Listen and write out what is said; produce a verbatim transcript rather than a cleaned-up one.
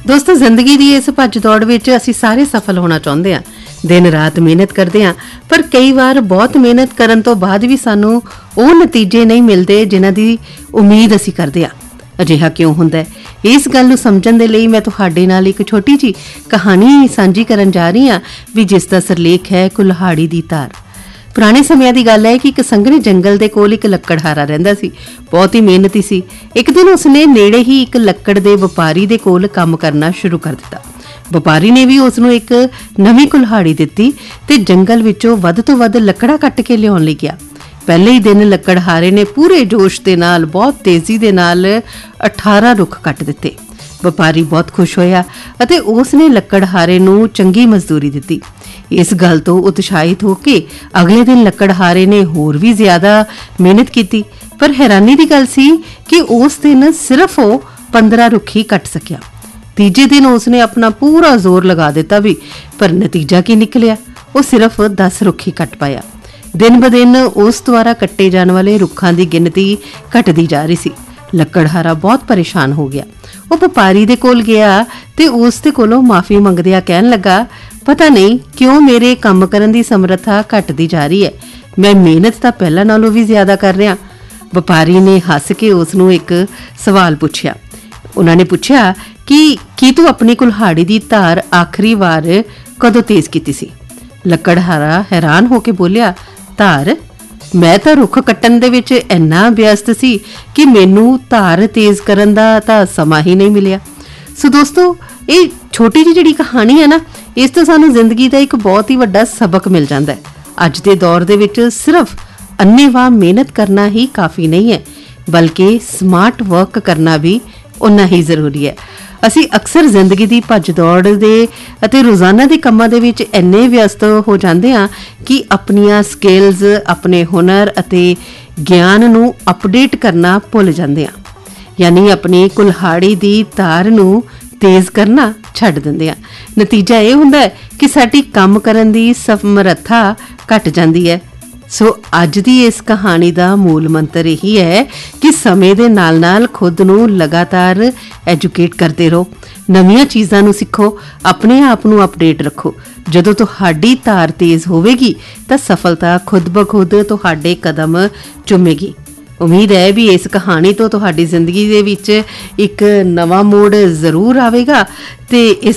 ਦੋਸਤੋ ਜ਼ਿੰਦਗੀ ਦੀ ਇਸ ਭੱਜ ਦੌੜ ਵਿੱਚ ਅਸੀਂ ਸਾਰੇ ਸਫਲ ਹੋਣਾ ਚਾਹੁੰਦੇ ਹਾਂ, ਦਿਨ ਰਾਤ ਮਿਹਨਤ ਕਰਦੇ ਹਾਂ, ਪਰ ਕਈ ਵਾਰ ਬਹੁਤ ਮਿਹਨਤ ਕਰਨ ਤੋਂ ਬਾਅਦ ਵੀ ਸਾਨੂੰ ਉਹ ਨਤੀਜੇ ਨਹੀਂ ਮਿਲਦੇ ਜਿਨ੍ਹਾਂ ਦੀ ਉਮੀਦ ਅਸੀਂ ਕਰਦੇ ਹਾਂ। ਅਜਿਹਾ ਕਿਉਂ ਹੁੰਦਾ ਹੈ? ਇਸ ਗੱਲ ਨੂੰ ਸਮਝਣ ਦੇ ਲਈ ਮੈਂ ਤੁਹਾਡੇ ਨਾਲ ਇੱਕ ਛੋਟੀ ਜਿਹੀ ਕਹਾਣੀ ਸਾਂਝੀ ਕਰਨ ਜਾ ਰਹੀ ਹਾਂ ਵੀ ਜਿਸ ਦਾ ਸਿਰਲੇਖ ਹੈ ਕੁਲਹਾੜੀ ਦੀ ਤਾਰ। ਪੁਰਾਣੇ ਸਮਿਆਂ ਦੀ ਗੱਲ ਹੈ ਕਿ ਇੱਕ ਸੰਘਣੇ ਜੰਗਲ ਦੇ ਕੋਲ ਇੱਕ ਲੱਕੜਹਾਰਾ ਰਹਿੰਦਾ ਸੀ, ਬਹੁਤ ਹੀ ਮਿਹਨਤੀ ਸੀ। ਇੱਕ ਦਿਨ ਉਸਨੇ ਨੇੜੇ ਹੀ ਇੱਕ ਲੱਕੜ ਦੇ ਵਪਾਰੀ ਦੇ ਕੋਲ ਕੰਮ ਕਰਨਾ ਸ਼ੁਰੂ ਕਰ ਦਿੱਤਾ। ਵਪਾਰੀ ਨੇ ਵੀ ਉਸ ਨੂੰ ਇੱਕ ਨਵੀਂ ਕੁਲਹਾੜੀ ਦਿੱਤੀ ਤੇ ਜੰਗਲ ਵਿੱਚੋਂ ਵੱਧ ਤੋਂ ਵੱਧ ਲੱਕੜਾਂ ਕੱਟ ਕੇ ਲਿਆਉਣ ਲਈ ਗਿਆ। ਪਹਿਲੇ ਹੀ ਦਿਨ ਲੱਕੜਹਾਰੇ ਨੇ ਪੂਰੇ ਜੋਸ਼ ਦੇ ਨਾਲ ਬਹੁਤ ਤੇਜ਼ੀ ਦੇ ਨਾਲ ਅਠਾਰਾਂ ਰੁੱਖ ਕੱਟ ਦਿੱਤੇ। ਵਪਾਰੀ ਬਹੁਤ ਖੁਸ਼ ਹੋਇਆ ਅਤੇ ਉਸ ਨੇ ਲੱਕੜਹਾਰੇ ਨੂੰ ਚੰਗੀ ਮਜ਼ਦੂਰੀ ਦਿੱਤੀ। ਇਸ ਗੱਲ ਤੋਂ ਉਤਸ਼ਾਹਿਤ ਹੋ ਕੇ ਅਗਲੇ ਦਿਨ ਲੱਕੜਹਾਰੇ ਨੇ ਹੋਰ ਵੀ ਜ਼ਿਆਦਾ ਮਿਹਨਤ ਕੀਤੀ, ਪਰ ਹੈਰਾਨੀ ਦੀ ਗੱਲ ਸੀ ਕਿ ਉਸ ਦਿਨ ਸਿਰਫ ਉਹ ਪੰਦਰਾਂ ਰੁੱਖ ਹੀ ਕੱਟ ਸਕਿਆ। ਤੀਜੇ ਦਿਨ ਉਸ ਨੇ ਆਪਣਾ ਪੂਰਾ ਜ਼ੋਰ ਲਗਾ ਦਿੱਤਾ ਵੀ, ਪਰ ਨਤੀਜਾ ਕੀ ਨਿਕਲਿਆ? ਉਹ ਸਿਰਫ ਦਸ ਰੁੱਖ ਹੀ ਕੱਟ ਪਾਇਆ। ਦਿਨ ਬ ਦਿਨ ਉਸ ਦੁਆਰਾ ਕੱਟੇ ਜਾਣ ਵਾਲੇ ਰੁੱਖਾਂ ਦੀ ਗਿਣਤੀ ਘਟਦੀ ਜਾ ਰਹੀ ਸੀ। ਲੱਕੜਹਾਰਾ ਬਹੁਤ ਪਰੇਸ਼ਾਨ ਹੋ ਗਿਆ। ਉਹ ਵਪਾਰੀ ਦੇ ਕੋਲ ਗਿਆ ਤੇ ਉਸ ਦੇ ਕੋਲੋਂ ਮਾਫੀ ਮੰਗਦਿਆਂ ਕਹਿਣ ਲੱਗਾ, ਪਤਾ ਨਹੀਂ ਕਿਉਂ ਮੇਰੇ ਕੰਮ ਕਰਨ ਦੀ ਸਮਰੱਥਾ ਘਟਦੀ ਜਾ ਰਹੀ ਹੈ। ਮੈਂ ਮਿਹਨਤ ਤਾਂ ਪਹਿਲਾਂ ਨਾਲੋਂ ਵੀ ਜ਼ਿਆਦਾ ਕਰ ਰਿਹਾ। ਵਪਾਰੀ ਨੇ ਹੱਸ ਕੇ ਉਸ ਨੂੰ ਇੱਕ ਸਵਾਲ ਪੁੱਛਿਆ। ਉਹਨਾਂ ਨੇ ਪੁੱਛਿਆ ਕਿ ਕੀ ਤੂੰ ਆਪਣੀ ਕੁਲਹਾੜੀ ਦੀ ਧਾਰ ਆਖਰੀ ਵਾਰ ਕਦੋਂ ਤੇਜ਼ ਕੀਤੀ ਸੀ? ਲੱਕੜਹਾਰਾ ਹੈਰਾਨ ਹੋ ਕੇ ਬੋਲਿਆ, ਧਾਰ? ਮੈਂ ਤਾਂ ਰੁੱਖ ਕੱਟਣ ਦੇ ਵਿੱਚ ਇੰਨਾ ਵਿਅਸਤ ਸੀ ਕਿ ਮੈਨੂੰ ਧਾਰ ਤੇਜ਼ ਕਰਨ ਦਾ ਤਾਂ ਸਮਾਂ ਹੀ ਨਹੀਂ ਮਿਲਿਆ। ਸੋ ਦੋਸਤੋ, ਇਹ ਛੋਟੀ ਜਿਹੀ ਜਿਹੜੀ ਕਹਾਣੀ ਹੈ ਨਾ, ਇਸ ਤੋਂ ਸਾਨੂੰ ਜ਼ਿੰਦਗੀ ਦਾ ਇੱਕ ਬਹੁਤ ਹੀ ਵੱਡਾ ਸਬਕ ਮਿਲ ਜਾਂਦਾ ਹੈ। ਅੱਜ ਦੇ ਦੌਰ ਦੇ ਵਿੱਚ ਸਿਰਫ ਅੰਨ੍ਹੇਵਾਹ ਮਿਹਨਤ ਕਰਨਾ ਹੀ ਕਾਫੀ ਨਹੀਂ ਹੈ, ਬਲਕਿ ਸਮਾਰਟ ਵਰਕ ਕਰਨਾ ਵੀ ਉਨਾ ਹੀ ਜ਼ਰੂਰੀ ਹੈ। ਅਸੀਂ ਅਕਸਰ ਜ਼ਿੰਦਗੀ ਦੀ ਭੱਜ ਦੌੜ ਦੇ ਅਤੇ ਰੋਜ਼ਾਨਾ ਦੇ ਕੰਮਾਂ ਦੇ ਵਿੱਚ ਇੰਨੇ ਵਿਅਸਤ ਹੋ ਜਾਂਦੇ ਹਾਂ ਕਿ ਆਪਣੀਆਂ ਸਕਿੱਲਜ਼, ਆਪਣੇ ਹੁਨਰ ਅਤੇ ਗਿਆਨ ਨੂੰ ਅਪਡੇਟ ਕਰਨਾ ਭੁੱਲ ਜਾਂਦੇ ਹਾਂ, ਯਾਨੀ ਆਪਣੀ ਕੁਲਹਾੜੀ ਦੀ ਤਾਰ ਨੂੰ ਤੇਜ਼ ਕਰਨਾ ਛੱਡ ਦਿੰਦੇ ਹਾਂ। ਨਤੀਜਾ ਇਹ ਹੁੰਦਾ ਹੈ ਕਿ ਸਾਡੀ ਕੰਮ ਕਰਨ ਦੀ ਸਮਰੱਥਾ ਘਟ ਜਾਂਦੀ ਹੈ। ਸੋ ਅੱਜ ਦੀ ਇਸ ਕਹਾਣੀ ਦਾ ਮੂਲ ਮੰਤਰ ਇਹੀ ਹੈ ਕਿ ਸਮੇਂ ਦੇ ਨਾਲ ਨਾਲ ਖੁਦ ਨੂੰ ਲਗਾਤਾਰ ਐਜੂਕੇਟ ਕਰਦੇ ਰਹੋ, ਨਵੀਆਂ ਚੀਜ਼ਾਂ ਨੂੰ ਸਿੱਖੋ, ਆਪਣੇ ਆਪ ਨੂੰ ਅਪਡੇਟ ਰੱਖੋ। ਜਦੋਂ ਤੁਹਾਡੀ ਧਾਰ ਤੇਜ਼ ਹੋਵੇਗੀ ਤਾਂ ਸਫਲਤਾ ਖੁਦ ਬ ਖੁਦ ਤੁਹਾਡੇ ਕਦਮ ਚੁੰਮੇਗੀ। ਉਮੀਦ ਹੈ ਵੀ ਇਸ ਕਹਾਣੀ ਤੋਂ ਤੁਹਾਡੀ ਜ਼ਿੰਦਗੀ ਦੇ ਵਿੱਚ ਇੱਕ ਨਵਾਂ ਮੋੜ ਜ਼ਰੂਰ ਆਵੇਗਾ ਤੇ ਇਸ